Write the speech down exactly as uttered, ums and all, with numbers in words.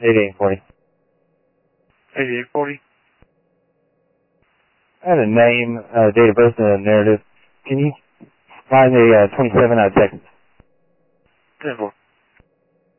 eighty-eight forty. eighty-eight forty. I had a name, uh, date of birth, and a narrative. Can you find the uh, twenty-seven out of Texas? ten four.